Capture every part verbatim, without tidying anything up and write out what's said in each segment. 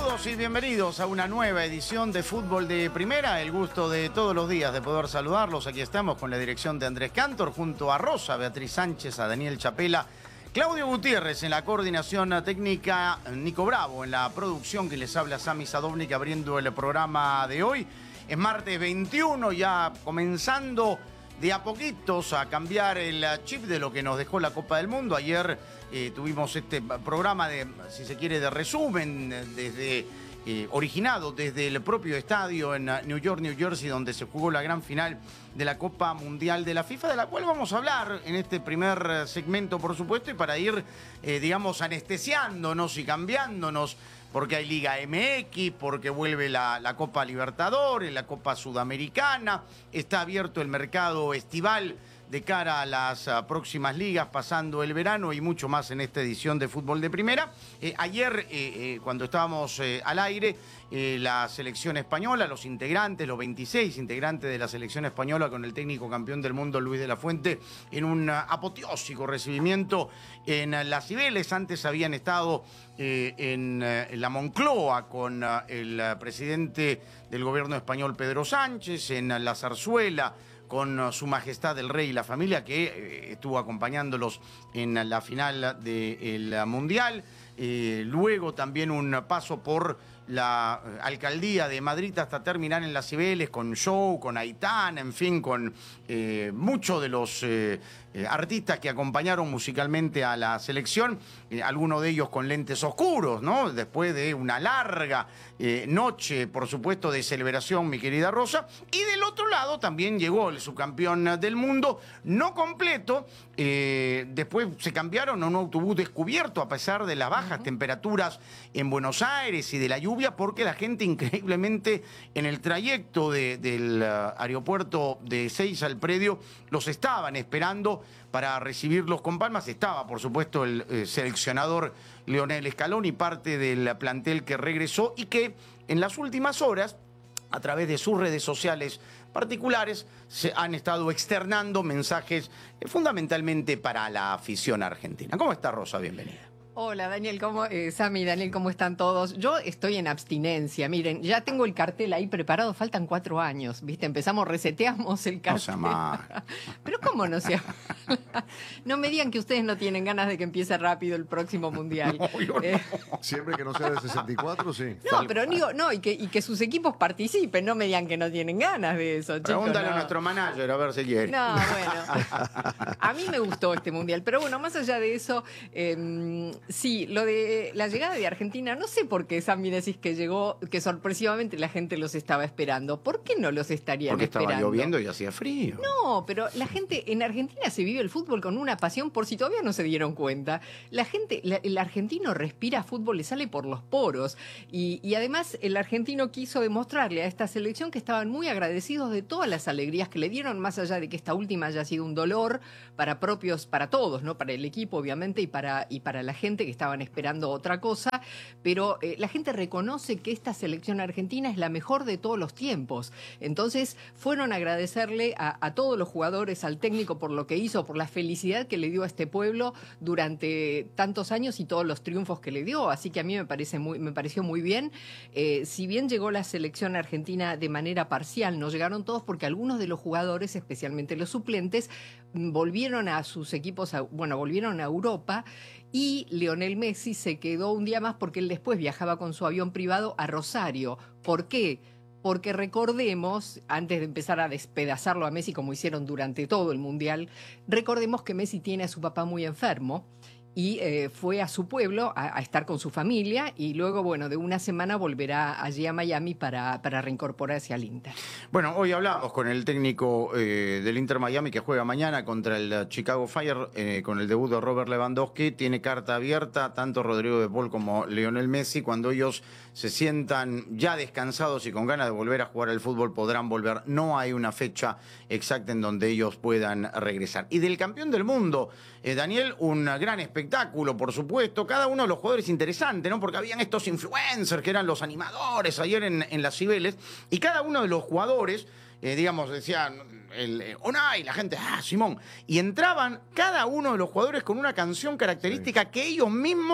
todos y bienvenidos a una nueva edición de Fútbol de Primera. El gusto de todos los días de poder saludarlos. Aquí estamos con la dirección de Andrés Cantor, junto a Rosa, Beatriz Sánchez, a Daniel Chapela, Claudio Gutiérrez en la coordinación técnica, Nico Bravo en la producción, que les habla Sami Sadovnik abriendo el programa de hoy. Es martes veintiuno, ya comenzando de a poquitos a cambiar el chip de lo que nos dejó la Copa del Mundo. Ayer eh, tuvimos este programa de, si se quiere, de resumen, desde eh, originado desde el propio estadio en New York, New Jersey, donde se jugó la gran final de la Copa Mundial de la FIFA, de la cual vamos a hablar en este primer segmento, por supuesto, y para ir, eh, digamos, anestesiándonos y cambiándonos, porque hay Liga M X, porque vuelve la, la Copa Libertadores, la Copa Sudamericana, está abierto el mercado estival de cara a las uh, próximas ligas, pasando el verano y mucho más en esta edición de Fútbol de Primera. Eh, ayer, eh, eh, cuando estábamos eh, al aire, eh, la selección española, los integrantes, los veintiséis integrantes de la selección española con el técnico campeón del mundo Luis de la Fuente, en un uh, apoteósico recibimiento en uh, Las Cibeles. Antes habían estado eh, en, uh, en la Moncloa con uh, el uh, presidente del gobierno español Pedro Sánchez, en uh, la Zarzuela, con Su Majestad el Rey y la familia, que eh, estuvo acompañándolos en la final del Mundial. Eh, luego también un paso por la alcaldía de Madrid hasta terminar en Las Cibeles con show, con Aitana, en fin, con eh, muchos de los eh, eh, artistas que acompañaron musicalmente a la selección, eh, algunos de ellos con lentes oscuros, ¿no? Después de una larga eh, noche, por supuesto, de celebración, mi querida Rosa. Y del otro lado también llegó el subcampeón del mundo, no completo, eh, después se cambiaron a un autobús descubierto a pesar de las bajas uh-huh. temperaturas en Buenos Aires y de la lluvia, porque la gente increíblemente en el trayecto de, del uh, aeropuerto de Ezeiza al predio los estaban esperando para recibirlos con palmas. Estaba, por supuesto, el eh, seleccionador Lionel Scaloni, parte del plantel que regresó y que en las últimas horas, a través de sus redes sociales particulares, se han estado externando mensajes eh, fundamentalmente para la afición argentina. ¿Cómo está, Rosa? Bienvenida. Hola, Daniel, ¿cómo, eh, Sami, Daniel, ¿cómo están todos? Yo estoy en abstinencia, miren, ya tengo el cartel ahí preparado, faltan cuatro años, ¿viste? Empezamos, reseteamos el cartel. No sea mal. Pero ¿cómo no sea mal? No me digan que ustedes no tienen ganas de que empiece rápido el próximo Mundial. No, yo eh, no. Siempre que no sea de sesenta y cuatro, sí. No, Tal pero digo, no, y que, y que sus equipos participen, no me digan que no tienen ganas de eso, chicos. Pregúntale no. a nuestro manager a ver si quiere. No, bueno. A mí me gustó este Mundial, pero bueno, más allá de eso, eh, sí, lo de la llegada de Argentina, no sé por qué, Sammy, decís que llegó, que sorpresivamente la gente los estaba esperando. ¿Por qué no los estarían Porque esperando? Porque estaba lloviendo y hacía frío. No, pero la gente, en Argentina se vive el fútbol con una pasión, por si todavía no se dieron cuenta. La gente, la, el argentino respira fútbol, le sale por los poros. Y, y además el argentino quiso demostrarle a esta selección que estaban muy agradecidos de todas las alegrías que le dieron, más allá de que esta última haya sido un dolor para propios, para todos, ¿no? Para el equipo, obviamente, y para, y para la gente que estaban esperando otra cosa, pero eh, la gente reconoce que esta selección argentina es la mejor de todos los tiempos. Entonces fueron a agradecerle a, a todos los jugadores, al técnico por lo que hizo, por la felicidad que le dio a este pueblo durante tantos años y todos los triunfos que le dio. Así que a mí me parece muy, me pareció muy bien. Eh, si bien llegó la selección argentina de manera parcial, no llegaron todos porque algunos de los jugadores, especialmente los suplentes, volvieron a sus equipos, a, bueno, volvieron a Europa. Y Lionel Messi se quedó un día más porque él después viajaba con su avión privado a Rosario. ¿Por qué? Porque recordemos, antes de empezar a despedazarlo a Messi como hicieron durante todo el Mundial, recordemos que Messi tiene a su papá muy enfermo y eh, fue a su pueblo a, a estar con su familia y luego, bueno, de una semana volverá allí a Miami para, para reincorporarse al Inter. Bueno, hoy hablamos con el técnico eh, del Inter Miami que juega mañana contra el Chicago Fire, eh, con el debut de Robert Lewandowski. Tiene carta abierta, tanto Rodrigo de Paul como Lionel Messi. Cuando ellos se sientan ya descansados y con ganas de volver a jugar al fútbol, podrán volver. No hay una fecha exacta en donde ellos puedan regresar. Y del campeón del mundo, eh, Daniel, un gran espectáculo. espectáculo, por supuesto, cada uno de los jugadores interesante, ¿no? Porque habían estos influencers que eran los animadores ayer en, en Las Cibeles, y cada uno de los jugadores, eh, digamos, decían, el eh, Unai, la gente, ah, Simón, y entraban cada uno de los jugadores con una canción característica sí. que ellos mismos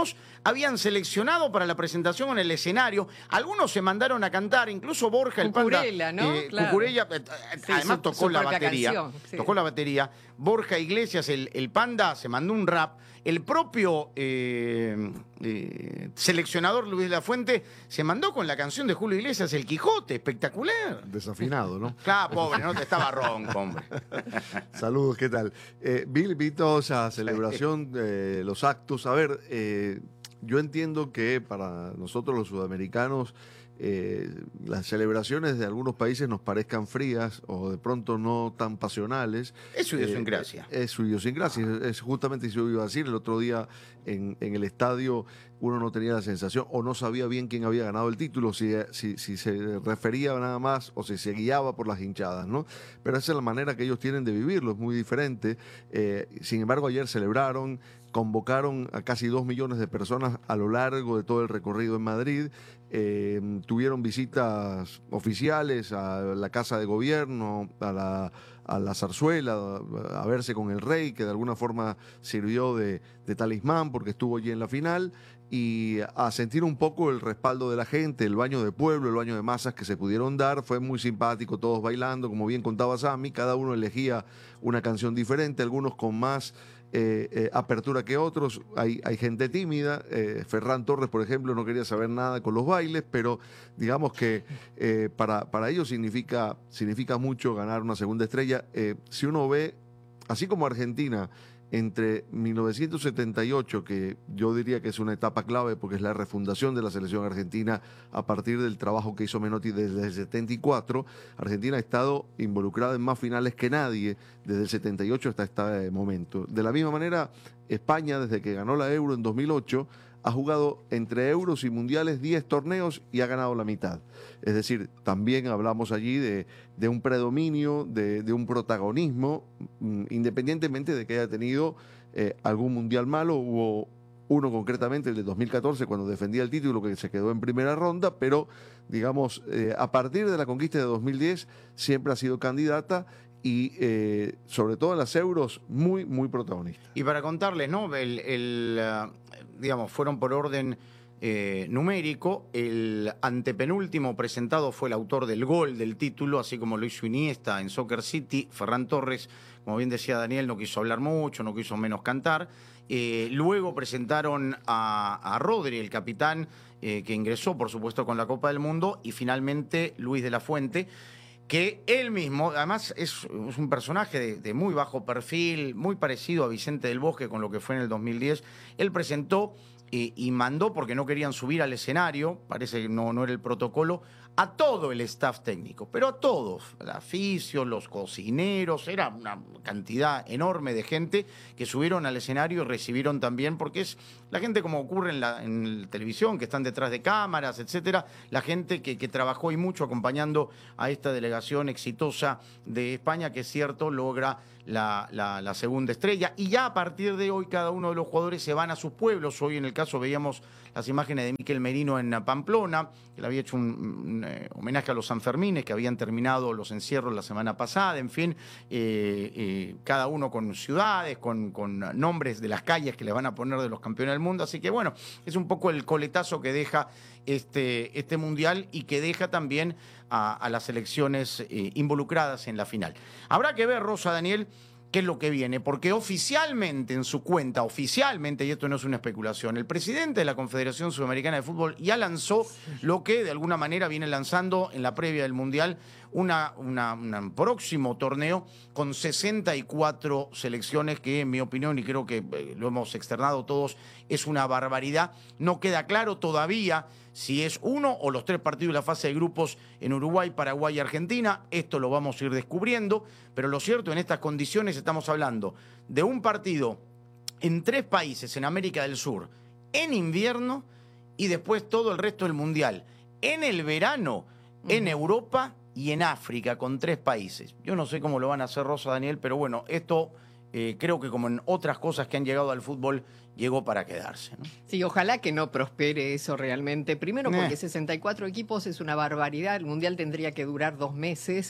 habían seleccionado para la presentación en el escenario. Algunos se mandaron a cantar, incluso Borja, el Panda. Cucurella, ¿no? Eh, Claro. Cucurella, eh, Sí, además su- tocó su la propia batería. canción, sí. Tocó la batería. Borja Iglesias, el, el Panda, se mandó un rap. El propio eh, eh, seleccionador Luis de la Fuente se mandó con la canción de Julio Iglesias, El Quijote, espectacular. Desafinado, ¿no? Claro, pobre, no te estaba ronco, hombre. Saludos, ¿qué tal? Eh, Bill, vi toda esa celebración, eh, los actos. A ver, eh, yo entiendo que para nosotros los sudamericanos eh, las celebraciones de algunos países nos parezcan frías o de pronto no tan pasionales. Es su idiosincrasia. Eh, es su idiosincrasia, es, es justamente eso iba a decir. El otro día en, en el estadio uno no tenía la sensación o no sabía bien quién había ganado el título, si, si, si se refería nada más o si se guiaba por las hinchadas, ¿no? Pero esa es la manera que ellos tienen de vivirlo, es muy diferente. Eh, sin embargo, ayer celebraron, convocaron a casi dos millones de personas a lo largo de todo el recorrido en Madrid. Eh, tuvieron visitas oficiales a la Casa de Gobierno, a la, a la zarzuela, a verse con el rey, que de alguna forma sirvió de, de talismán porque estuvo allí en la final, y a sentir un poco el respaldo de la gente, el baño de pueblo, el baño de masas que se pudieron dar. Fue muy simpático, todos bailando, como bien contaba Sammy, cada uno elegía una canción diferente, algunos con más Eh, eh, apertura que otros. Hay, hay gente tímida. eh, Ferran Torres, por ejemplo, no quería saber nada con los bailes, pero digamos que eh, para, para ellos significa, significa mucho ganar una segunda estrella. Eh, si uno ve, así como Argentina, entre mil novecientos setenta y ocho, que yo diría que es una etapa clave porque es la refundación de la selección argentina a partir del trabajo que hizo Menotti desde el setenta y cuatro, Argentina ha estado involucrada en más finales que nadie desde el setenta y ocho hasta este momento. De la misma manera, España, desde que ganó la Euro en dos mil ocho, ha jugado entre euros y mundiales diez torneos y ha ganado la mitad. Es decir, también hablamos allí de, de un predominio, de, de un protagonismo, independientemente de que haya tenido eh, algún mundial malo. Hubo uno concretamente, el de dos mil catorce, cuando defendía el título, que se quedó en primera ronda, pero digamos, eh, a partir de la conquista de dos mil diez siempre ha sido candidata y eh, sobre todo en las euros muy, muy protagonista. Y para contarles, ¿no? El, el, uh, digamos, fueron por orden eh, numérico. El antepenúltimo presentado fue el autor del gol del título, así como lo hizo Iniesta en Soccer City. Ferran Torres, como bien decía Daniel, no quiso hablar mucho, no quiso menos cantar. Eh, luego presentaron a, a Rodri, el capitán, eh, que ingresó, por supuesto, con la Copa del Mundo. Y finalmente Luis de la Fuente, que él mismo, además es, es un personaje de, de muy bajo perfil, muy parecido a Vicente del Bosque con lo que fue en el dos mil diez. Él presentó eh, y mandó, porque no querían subir al escenario, parece que no, no era el protocolo, a todo el staff técnico, pero a todos, el aficio, los cocineros, era una cantidad enorme de gente que subieron al escenario y recibieron también, porque es la gente, como ocurre en la, en la televisión, que están detrás de cámaras, etcétera, la gente que, que trabajó y mucho acompañando a esta delegación exitosa de España, que es cierto, logra la, la, la segunda estrella. Y ya a partir de hoy cada uno de los jugadores se van a sus pueblos. Hoy en el caso veíamos las imágenes de Miquel Merino en Pamplona, que le había hecho un, un eh, homenaje a los Sanfermines, que habían terminado los encierros la semana pasada. En fin, eh, eh, cada uno con ciudades, con, con nombres de las calles que le van a poner de los campeones del mundo. Así que bueno, es un poco el coletazo que deja este, este mundial y que deja también a, a las selecciones eh, involucradas en la final. Habrá que ver, Rosa, Daniel, qué es lo que viene, porque oficialmente en su cuenta, oficialmente, y esto no es una especulación, el presidente de la Confederación Sudamericana de Fútbol ya lanzó lo que de alguna manera viene lanzando en la previa del Mundial, una, una, un próximo torneo con sesenta y cuatro selecciones, que en mi opinión, y creo que eh, lo hemos externado todos, es una barbaridad. No queda claro todavía si es uno o los tres partidos de la fase de grupos en Uruguay, Paraguay y Argentina. Esto lo vamos a ir descubriendo, pero lo cierto, en estas condiciones estamos hablando de un partido en tres países en América del Sur en invierno y después todo el resto del Mundial en el verano, en uh-huh. Europa y en África, con tres países. Yo no sé cómo lo van a hacer, Rosa, Daniel, pero bueno, esto eh, creo que como en otras cosas que han llegado al fútbol llegó para quedarse, ¿no? Sí, ojalá que no prospere eso realmente. Primero porque Eh. sesenta y cuatro equipos es una barbaridad. El Mundial tendría que durar dos meses.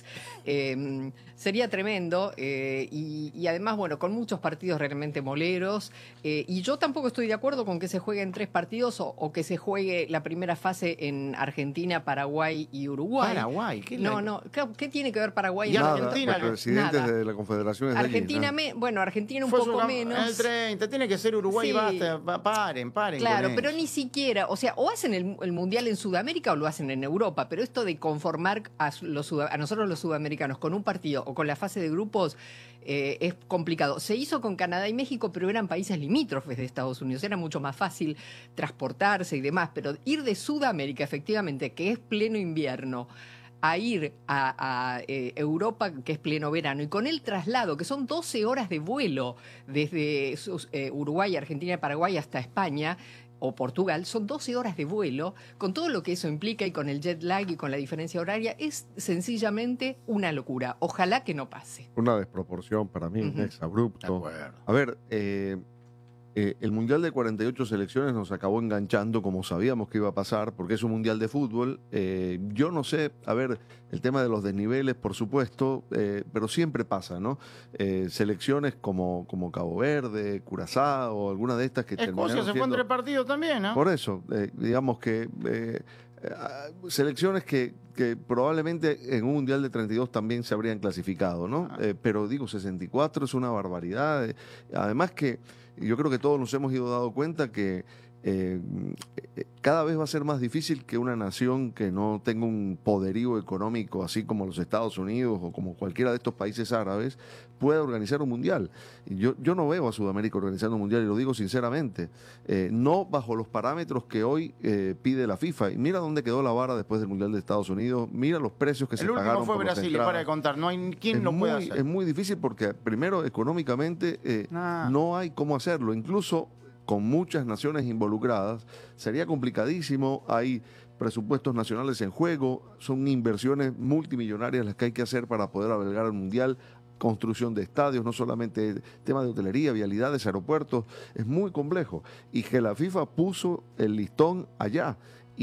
Eh, sería tremendo. Eh, y, y además, bueno, con muchos partidos realmente moleros. Eh, y yo tampoco estoy de acuerdo con que se jueguen tres partidos o, o que se juegue la primera fase en Argentina, Paraguay y Uruguay. Paraguay, ¿qué No, la- no. ¿Qué, qué tiene que ver Paraguay Y en Nada, Argentina, el presidente Nada. de la Confederación es de allí, Argentina, ¿no? me, bueno, Argentina un Fue poco su- menos. El treinta, tiene que ser Uruguay, Sí. basta, va- paren, paren. Claro, con pero eso. ni siquiera, o sea, o hacen el, el Mundial en Sudamérica o lo hacen en Europa, pero esto de conformar a, los, suda- a nosotros los sudamericanos con un partido o con la fase de grupos eh, es complicado. Se hizo con Canadá y México, pero eran países limítrofes de Estados Unidos, era mucho más fácil transportarse y demás, pero ir de Sudamérica, efectivamente, que es pleno invierno, a ir a, a, eh, Europa, que es pleno verano, y con el traslado, que son doce horas de vuelo desde sus- eh, Uruguay, Argentina, Paraguay hasta España o Portugal, son doce horas de vuelo, con todo lo que eso implica y con el jet lag y con la diferencia horaria, es sencillamente una locura. Ojalá que no pase. Una desproporción para mí, un Ujú. exabrupto. De acuerdo. A ver, eh, eh, el Mundial de cuarenta y ocho selecciones nos acabó enganchando como sabíamos que iba a pasar, porque es un Mundial de fútbol. Eh, yo no sé, a ver, el tema de los desniveles, por supuesto, eh, pero siempre pasa, ¿no? Eh, selecciones como, como Cabo Verde, Curazao, alguna de estas que Escocia terminaron se fue siendo- entre partidos también, ¿no? Por eso, eh, digamos que eh, eh, selecciones que, que probablemente en un Mundial de treinta y dos también se habrían clasificado, ¿no? Ah. Eh, pero digo, sesenta y cuatro es una barbaridad. eh. Además que yo creo que todos nos hemos ido dando cuenta que eh, eh, cada vez va a ser más difícil que una nación que no tenga un poderío económico, así como los Estados Unidos o como cualquiera de estos países árabes, pueda organizar un mundial. Y yo, yo no veo a Sudamérica organizando un mundial, y lo digo sinceramente, eh, no bajo los parámetros que hoy eh, pide la FIFA. Y mira dónde quedó la vara después del mundial de Estados Unidos, mira los precios que El se último pagaron fue por las Brasil, y entradas. para de contar, no hay quien Es lo pueda muy- hacer. Es muy difícil porque, primero, económicamente eh, Nah. no hay cómo hacerlo. Incluso con muchas naciones involucradas, sería complicadísimo. Hay presupuestos nacionales en juego, son inversiones multimillonarias las que hay que hacer para poder albergar el Mundial. Construcción de estadios, no solamente tema de hotelería, vialidades, aeropuertos, es muy complejo. Y que la FIFA puso el listón allá.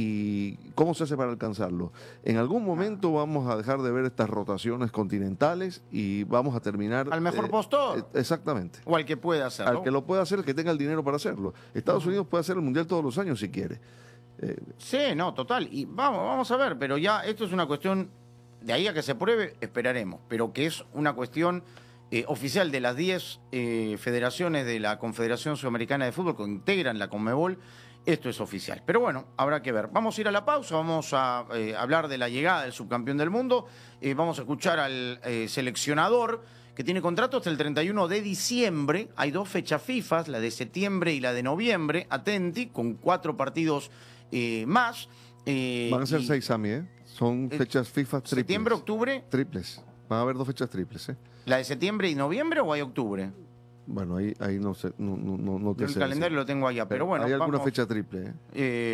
¿Y cómo se hace para alcanzarlo? En algún momento vamos a dejar de ver estas rotaciones continentales y vamos a terminar... Al mejor eh, postor. eh, exactamente. O al que pueda hacerlo. Al que lo pueda hacer, el que tenga el dinero para hacerlo. Estados Unidos puede hacer el Mundial todos los años si quiere. Eh, Sí, no, total. Y vamos, vamos a ver, pero ya esto es una cuestión, de ahí a que se pruebe, esperaremos, pero que es una cuestión eh, oficial de las diez eh, federaciones de la Confederación Sudamericana de Fútbol que integran la Conmebol. Esto es oficial. Pero bueno, habrá que ver. Vamos a ir a la pausa, vamos a eh, hablar de la llegada del subcampeón del mundo. Eh, vamos a escuchar al eh, seleccionador que tiene contrato hasta el treinta y uno de diciembre. Hay dos fechas FIFA, la de septiembre y la de noviembre. Atenti, con cuatro partidos eh, más. Eh, van a ser y seis, Sami, ¿eh? Son eh, fechas FIFA triples. Septiembre, octubre. Triples. Van a haber dos fechas triples, ¿eh? ¿La de septiembre y noviembre o hay octubre? Bueno, ahí, ahí no sé, no, no, no, no te Yo el sé calendario decir. lo tengo allá, pero bueno. Hay alguna vamos- fecha triple, ¿eh?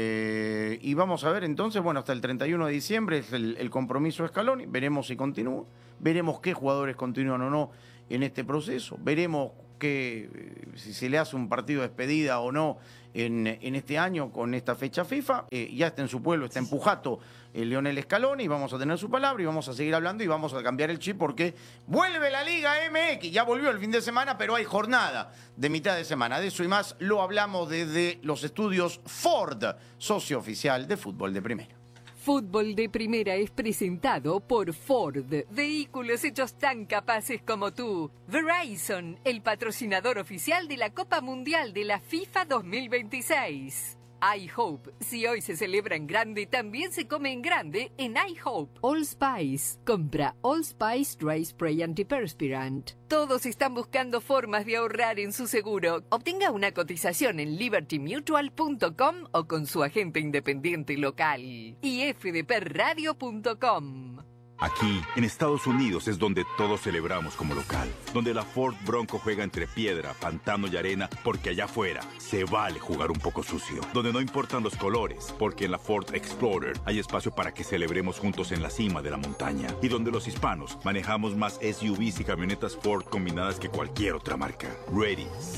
Eh, y vamos a ver entonces, bueno, hasta el treinta y uno de diciembre es el, el compromiso de Scaloni, veremos si continúa, veremos qué jugadores continúan o no en este proceso, veremos que, eh, si se le hace un partido de despedida o no en, en este año con esta fecha FIFA. Eh, ya está en su pueblo, está en Pujato el Lionel Scaloni, y vamos a tener su palabra y vamos a seguir hablando y vamos a cambiar el chip porque vuelve la Liga M X, ya volvió el fin de semana, pero hay jornada de mitad de semana. De eso y más lo hablamos desde los estudios Ford, socio oficial de Fútbol de Primera. Fútbol de Primera es presentado por Ford, vehículos hechos tan capaces como tú. Verizon, el patrocinador oficial de la Copa Mundial de la FIFA dos mil veintiséis. iHope, si hoy se celebra en grande, también se come en grande en iHope. Allspice, compra Allspice Dry Spray Antiperspirant. Todos están buscando formas de ahorrar en su seguro. Obtenga una cotización en liberty mutual punto com o con su agente independiente local. y f d p radio punto com. Aquí, en Estados Unidos, es donde todos celebramos como local. Donde la Ford Bronco juega entre piedra, pantano y arena, porque allá afuera se vale jugar un poco sucio. Donde no importan los colores, porque en la Ford Explorer hay espacio para que celebremos juntos en la cima de la montaña. Y donde los hispanos manejamos más S U Vs y camionetas Ford combinadas que cualquier otra marca. Ready, set,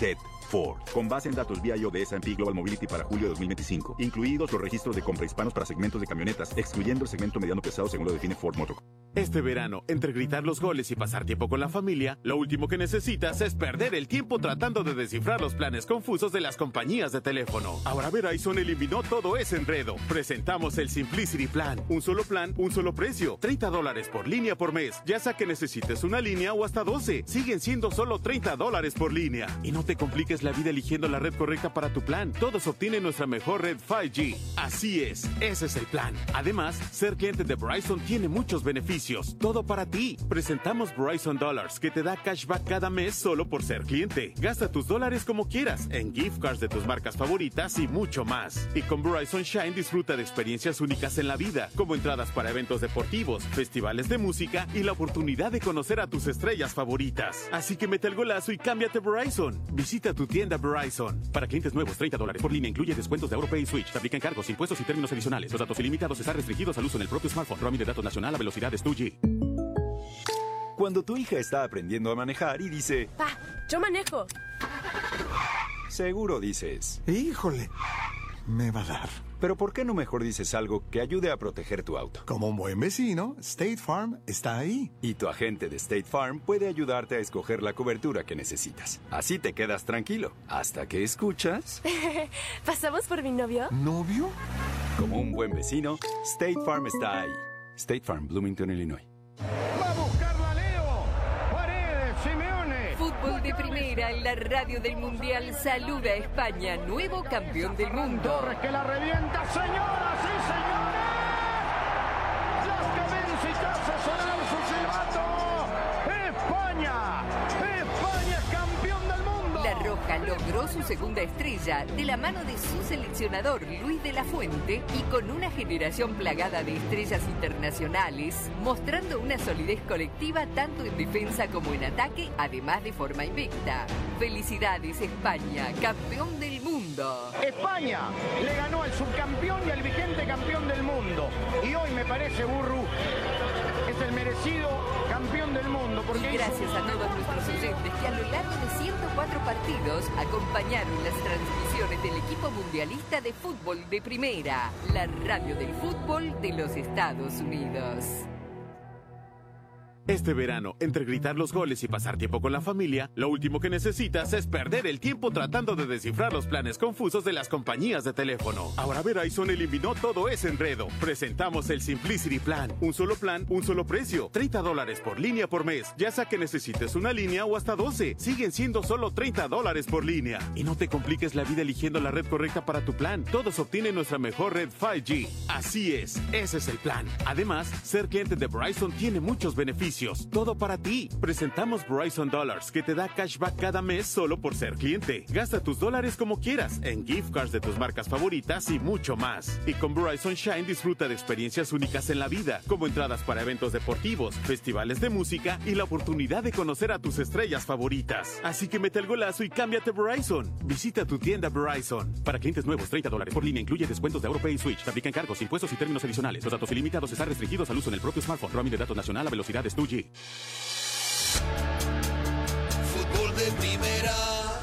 Ford. Con base en datos V I O de S and P Global Mobility para julio de dos mil veinticinco, incluidos los registros de compra hispanos para segmentos de camionetas, excluyendo el segmento mediano pesado según lo define Ford Motor. Este verano, entre gritar los goles y pasar tiempo con la familia, lo último que necesitas es perder el tiempo tratando de descifrar los planes confusos de las compañías de teléfono. Ahora Verizon eliminó todo ese enredo. Presentamos el Simplicity Plan. Un solo plan, un solo precio. treinta dólares por línea por mes. Ya sea que necesites una línea o hasta doce. Siguen siendo solo treinta dólares por línea. Y no te compliques la vida eligiendo la red correcta para tu plan. Todos obtienen nuestra mejor red cinco G. Así es, ese es el plan. Además, ser cliente de Verizon tiene muchos beneficios. Todo para ti. Presentamos Verizon Dollars, que te da cashback cada mes solo por ser cliente. Gasta tus dólares como quieras, en gift cards de tus marcas favoritas y mucho más. Y con Verizon Shine disfruta de experiencias únicas en la vida, como entradas para eventos deportivos, festivales de música y la oportunidad de conocer a tus estrellas favoritas. Así que mete el golazo y cámbiate Verizon. Visita tu tienda Verizon. Para clientes nuevos, treinta dólares por línea incluye descuentos de AuroPay y Switch. Te aplican cargos, impuestos y términos adicionales. Los datos ilimitados están restringidos al uso en el propio smartphone. Roaming de datos nacional a velocidades dos G. Cuando tu hija está aprendiendo a manejar y dice... Pa, yo manejo. Seguro dices... Híjole, me va a dar. Pero ¿por qué no mejor dices algo que ayude a proteger tu auto? Como un buen vecino, State Farm está ahí. Y tu agente de State Farm puede ayudarte a escoger la cobertura que necesitas. Así te quedas tranquilo, hasta que escuchas... ¿Pasamos por mi novio? ¿Novio? Como un buen vecino, State Farm está ahí. State Farm, Bloomington, Illinois. Va a buscarla Leo. Paredes, Simeone. Fútbol de primera en la radio del Mundial saluda a España, nuevo campeón del mundo. Torres que la revienta, señoras y señores. Las que vence y te hace sonar su silbato. España. España es campeón del mundo. La Roja logró su segunda estrella de la mano de su seleccionador Luis de la Fuente y con una generación plagada de estrellas internacionales, mostrando una solidez colectiva tanto en defensa como en ataque, además de forma invicta. Felicidades España, campeón del mundo. España le ganó al subcampeón y al vigente campeón del mundo. Y hoy me parece, Burru, es el merecido campeón del mundo. Porque y gracias a todos nuestros oyentes que a lo largo de ciento cuatro partidos acompañaron las transmisiones del equipo mundialista de fútbol de primera, la radio del fútbol de los Estados Unidos. Este verano, entre gritar los goles y pasar tiempo con la familia, lo último que necesitas es perder el tiempo tratando de descifrar los planes confusos de las compañías de teléfono. Ahora Verizon eliminó todo ese enredo. Presentamos el Simplicity Plan. Un solo plan, un solo precio. treinta dólares por línea por mes. Ya sea que necesites una línea o hasta doce. Siguen siendo solo treinta dólares por línea. Y no te compliques la vida eligiendo la red correcta para tu plan. Todos obtienen nuestra mejor red cinco G. Así es, ese es el plan. Además, ser cliente de Verizon tiene muchos beneficios. Todo para ti. Presentamos Verizon Dollars, que te da cashback cada mes solo por ser cliente. Gasta tus dólares como quieras, en gift cards de tus marcas favoritas y mucho más. Y con Verizon Shine disfruta de experiencias únicas en la vida, como entradas para eventos deportivos, festivales de música y la oportunidad de conocer a tus estrellas favoritas. Así que mete el golazo y cámbiate Verizon. Visita tu tienda Verizon. Para clientes nuevos, treinta dólares por línea incluye descuentos de AuroPay y Switch. Te aplican cargos, impuestos y términos adicionales. Los datos ilimitados están restringidos al uso en el propio smartphone. Roaming de datos nacional a velocidades dos G. Fútbol de primera.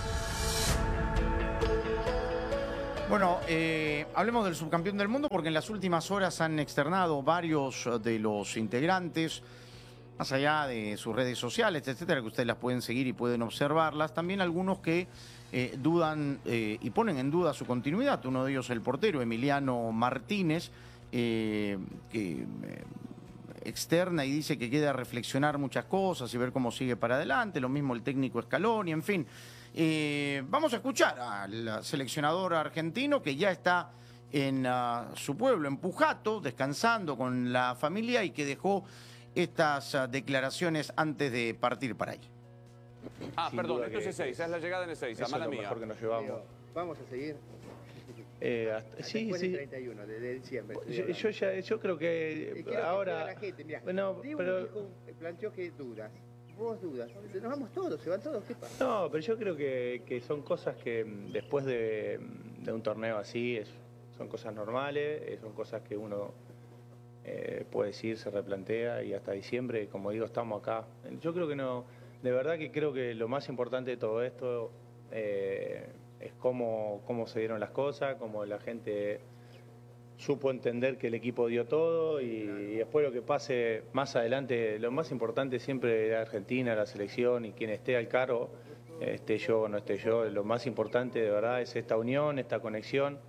Bueno, eh, hablemos del subcampeón del mundo porque en las últimas horas han externado varios de los integrantes, más allá de sus redes sociales, etcétera, que ustedes las pueden seguir y pueden observarlas, también algunos que eh, dudan eh, y ponen en duda su continuidad. Uno de ellos el portero Emiliano Martínez, eh, que... Eh, externa y dice que queda reflexionar muchas cosas y ver cómo sigue para adelante, lo mismo el técnico Scaloni, en fin. Eh, vamos a escuchar al seleccionador argentino que ya está en uh, su pueblo, en Pujato, descansando con la familia y que dejó estas uh, declaraciones antes de partir para allí. Ah, Sin perdón, esto es Ezeiza, es la llegada en Ezeiza, mala mía. Mejor que nos llevamos. Vamos a seguir. Eh, hasta, sí, después sí. del treinta y uno de diciembre. Yo, yo, ya, yo creo que ahora... Que la gente, mirá, bueno, pero... dijo, planteó que dudas. Vos dudas. Nos vamos todos, se van todos. ¿Qué pasa? No, pero yo creo que, que son cosas que después de, de un torneo así es, son cosas normales, eh, son cosas que uno eh, puede decir, se replantea y hasta diciembre, como digo, estamos acá. Yo creo que no... De verdad que creo que lo más importante de todo esto eh, es cómo, cómo se dieron las cosas, cómo la gente supo entender que el equipo dio todo y, y después lo que pase más adelante, lo más importante siempre es Argentina, la selección y quien esté al cargo, esté yo o no esté yo, lo más importante de verdad es esta unión, esta conexión,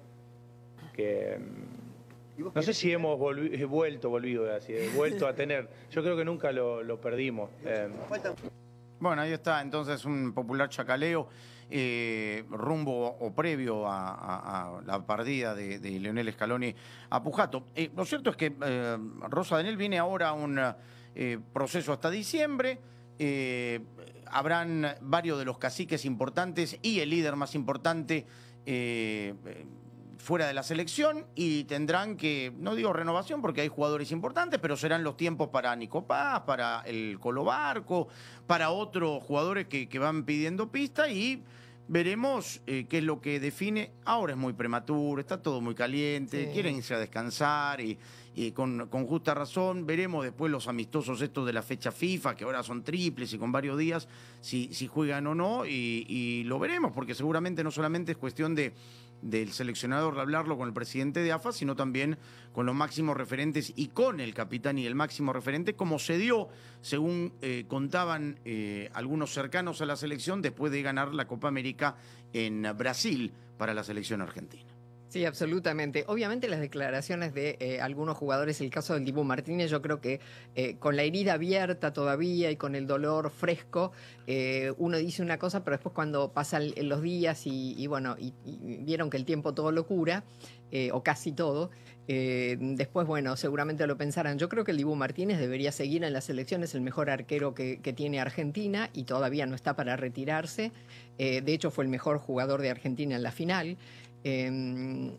que no sé si hemos volvi- vuelto, volvido, así, vuelto a tener, yo creo que nunca lo, lo perdimos. Eh, Bueno, ahí está entonces un popular chacaleo eh, rumbo o previo a, a- a la partida de, de Lionel Scaloni a Pujato. Eh, lo cierto es que eh, Rosa Daniel viene ahora a un eh, proceso hasta diciembre. Eh, habrán varios de los caciques importantes y el líder más importante eh, fuera de la selección y tendrán que, no digo renovación porque hay jugadores importantes, pero serán los tiempos para Nico Paz, para el Colo Barco, para otros jugadores que, que van pidiendo pista y veremos eh, qué es lo que define. Ahora es muy prematuro, está todo muy caliente, Sí. quieren irse a descansar y, y con, con justa razón. Veremos después los amistosos estos de la fecha FIFA, que ahora son triples y con varios días, si, si juegan o no, y, y lo veremos, porque seguramente no solamente es cuestión de del seleccionador de hablarlo con el presidente de A F A, sino también con los máximos referentes y con el capitán y el máximo referente, como se dio, según eh, contaban eh, algunos cercanos a la selección, después de ganar la Copa América en Brasil para la selección argentina. Sí, absolutamente. Obviamente las declaraciones de eh, algunos jugadores, el caso del Dibu Martínez, yo creo que eh, con la herida abierta todavía y con el dolor fresco, eh, uno dice una cosa, pero después cuando pasan los días y, y bueno, y, y vieron que el tiempo todo lo cura, eh, o casi todo, eh, después, bueno, seguramente lo pensarán. Yo creo que el Dibu Martínez debería seguir en la selección, es el mejor arquero que, que tiene Argentina y todavía no está para retirarse. Eh, de hecho, fue el mejor jugador de Argentina en la final. Eh,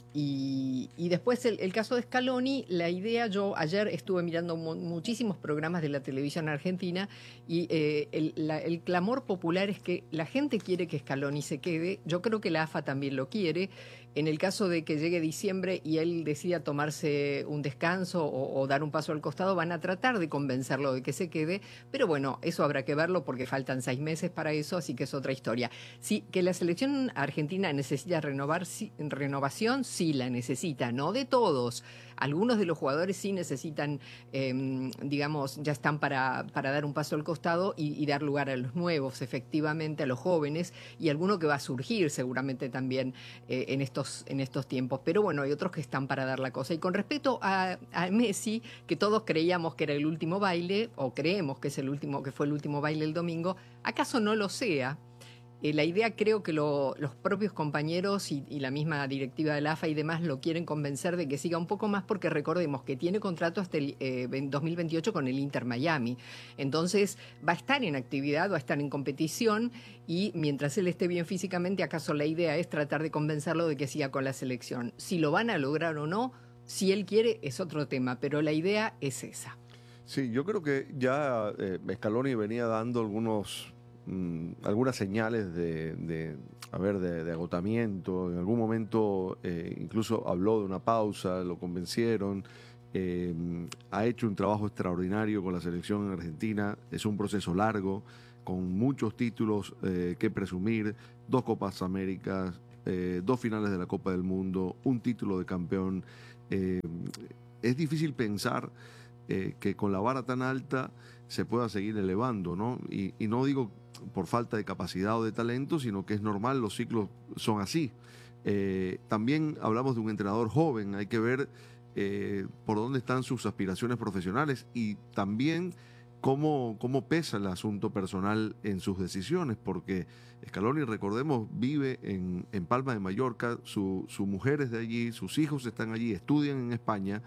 y, y después el, el caso de Scaloni, la idea, yo ayer estuve mirando mu- muchísimos programas de la televisión argentina y eh, el, la- el clamor popular es que la gente quiere que Scaloni se quede, yo creo que la A F A también lo quiere. En el caso de que llegue diciembre y él decida tomarse un descanso o, o dar un paso al costado, van a tratar de convencerlo de que se quede, pero bueno, eso habrá que verlo porque faltan seis meses para eso, así que es otra historia. Sí, que la selección argentina necesita renovar, sí, renovación, sí la necesita, no de todos. Algunos de los jugadores sí necesitan, eh, digamos, ya están para, para dar un paso al costado y, y dar lugar a los nuevos, efectivamente, a los jóvenes, y alguno que va a surgir seguramente también eh, en estos, en estos tiempos. Pero bueno, hay otros que están para dar la cosa. Y con respecto a, a Messi, que todos creíamos que era el último baile, o creemos que es el último, que fue el último baile el domingo, ¿acaso no lo sea? Eh, la idea creo que lo, los propios compañeros y, y la misma directiva de la A F A y demás lo quieren convencer de que siga un poco más porque recordemos que tiene contrato hasta el eh, dos mil veintiocho con el Inter Miami. Entonces va a estar en actividad, va a estar en competición y mientras él esté bien físicamente, acaso la idea es tratar de convencerlo de que siga con la selección. Si lo van a lograr o no, si él quiere es otro tema, pero la idea es esa. Sí, yo creo que ya eh, Scaloni venía dando algunos mm, algunas señales de, de, a ver, de, de agotamiento. En algún momento eh, incluso habló de una pausa, lo convencieron. Eh, ha hecho un trabajo extraordinario con la selección en Argentina. Es un proceso largo, con muchos títulos eh, que presumir, dos Copas Américas, eh, dos finales de la Copa del Mundo, un título de campeón. Eh, es difícil pensar eh, que con la vara tan alta se pueda seguir elevando, ¿no? Y, y no digo por falta de capacidad o de talento, sino que es normal, los ciclos son así. Eh, también hablamos de un entrenador joven, hay que ver eh, por dónde están sus aspiraciones profesionales y también cómo, cómo pesa el asunto personal en sus decisiones, porque Scaloni, recordemos, vive en, en Palma de Mallorca, su, su mujer es de allí, sus hijos están allí, estudian en España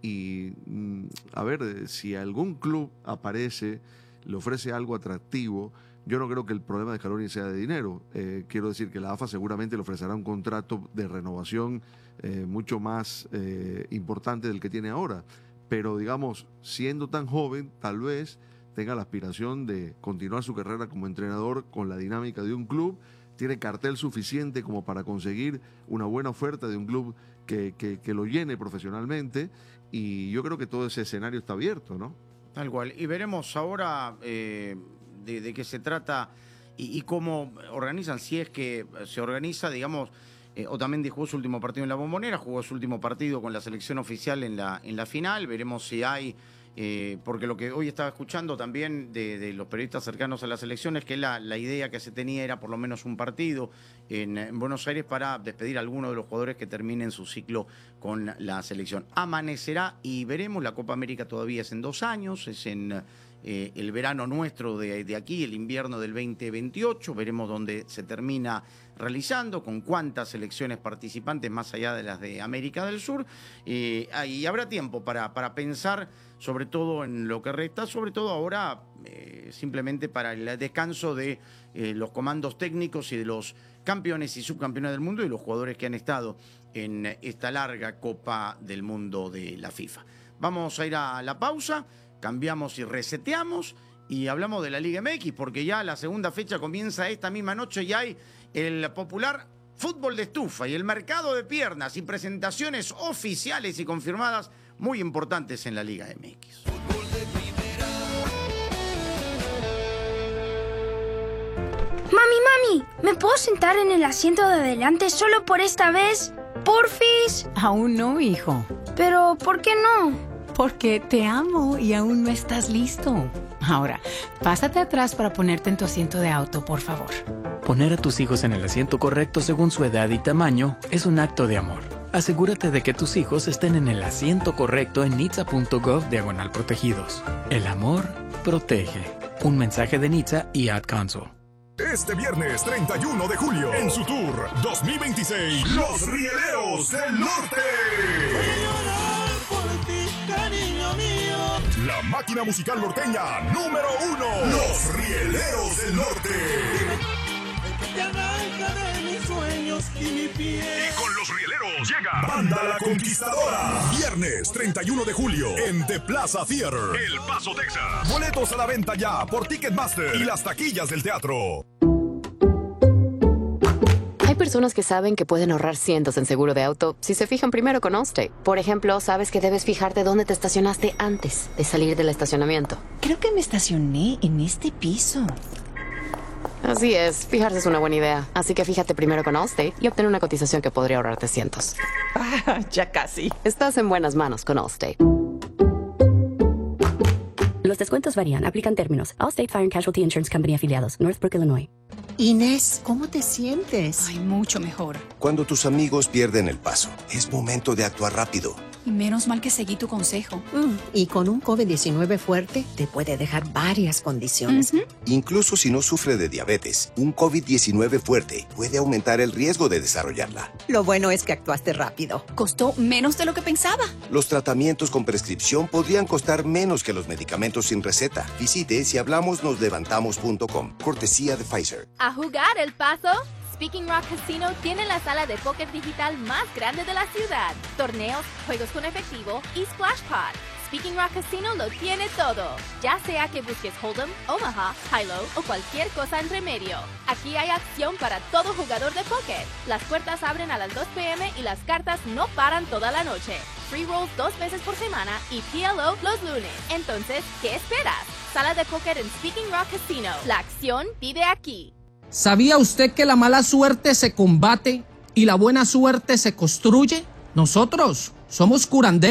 y mm, a ver, si algún club aparece, le ofrece algo atractivo, yo no creo que el problema de Scaloni sea de dinero. Eh, quiero decir que la A F A seguramente le ofrecerá un contrato de renovación eh, mucho más eh, importante del que tiene ahora. Pero, digamos, siendo tan joven, tal vez tenga la aspiración de continuar su carrera como entrenador con la dinámica de un club. Tiene cartel suficiente como para conseguir una buena oferta de un club que, que, que lo llene profesionalmente. Y yo creo que todo ese escenario está abierto, ¿no? Tal cual. Y veremos ahora... Eh... De, de qué se trata y, y cómo organizan, si es que se organiza, digamos, eh, Otamendi jugó su último partido en la Bombonera, jugó su último partido con la selección oficial en la, en la final, veremos si hay... Eh, porque lo que hoy estaba escuchando también de, de los periodistas cercanos a las elecciones, que la, la idea que se tenía era por lo menos un partido en, en Buenos Aires para despedir a alguno de los jugadores que terminen su ciclo con la selección. Amanecerá y veremos, la Copa América todavía es en dos años, es en eh, el verano nuestro de, de aquí, el invierno del veinte veintiocho, veremos dónde se termina realizando, con cuántas selecciones participantes más allá de las de América del Sur, eh, y habrá tiempo para, para pensar sobre todo en lo que resta, sobre todo ahora eh, simplemente para el descanso de eh, los comandos técnicos y de los campeones y subcampeones del mundo y los jugadores que han estado en esta larga Copa del Mundo de la FIFA. Vamos a ir a la pausa, cambiamos y reseteamos y hablamos de la Liga M X, porque ya la segunda fecha comienza esta misma noche y hay el popular fútbol de estufa y el mercado de piernas y presentaciones oficiales y confirmadas muy importantes en la Liga M X. Mami, mami, ¿me puedo sentar en el asiento de adelante solo por esta vez? ¿Porfis? Aún no, hijo. Pero, ¿por qué no? Porque te amo y aún no estás listo. Ahora, pásate atrás para ponerte en tu asiento de auto, por favor. Poner a tus hijos en el asiento correcto según su edad y tamaño es un acto de amor. Asegúrate de que tus hijos estén en el asiento correcto en nitsa punto gov diagonal protegidos. El amor protege. Un mensaje de Nitsa y Ad Council. Este viernes treinta y uno de julio, en su tour dos mil veintiséis, Los Rieleros del Norte. La máquina musical norteña número uno. Los Rieleros del Norte. Y con Los Rieleros llega Banda La Conquistadora. Viernes treinta y uno de julio en The Plaza Theater, El Paso, Texas. Boletos a la venta ya por Ticketmaster y las taquillas del teatro. Hay personas que saben que pueden ahorrar cientos en seguro de auto si se fijan primero con Allstate. Por ejemplo, sabes que debes fijarte dónde te estacionaste antes de salir del estacionamiento. Creo que me estacioné en este piso. Así es, fijarse es una buena idea. Así que fíjate primero con Allstate y obtén una cotización que podría ahorrarte cientos. Ah, ya casi. Estás en buenas manos con Allstate. Los descuentos varían, aplican términos. Allstate Fire and Casualty Insurance Company afiliados, Northbrook, Illinois. Inés, ¿cómo te sientes? Ay, mucho mejor. Cuando tus amigos pierden el paso, es momento de actuar rápido. Y menos mal que seguí tu consejo. Mm, y con un COVID diecinueve fuerte, te puede dejar varias condiciones. Uh-huh. Incluso si no sufre de diabetes, un COVID diecinueve fuerte puede aumentar el riesgo de desarrollarla. Lo bueno es que actuaste rápido. Costó menos de lo que pensaba. Los tratamientos con prescripción podrían costar menos que los medicamentos sin receta. Visite si hablamos nos levantamos punto com. Cortesía de Pfizer. ¿A jugar El Paso? Speaking Rock Casino tiene la sala de póker digital más grande de la ciudad. Torneos, juegos con efectivo y Splash Pod. Speaking Rock Casino lo tiene todo. Ya sea que busques Hold'em, Omaha, High-Low o cualquier cosa entre medio. Aquí hay acción para todo jugador de póker. Las puertas abren a las dos pe eme y las cartas no paran toda la noche. Free rolls dos veces por semana y P L O los lunes. Entonces, ¿qué esperas? Sala de póker en Speaking Rock Casino. La acción vive aquí. ¿Sabía usted que la mala suerte se combate y la buena suerte se construye? Nosotros somos curanderos.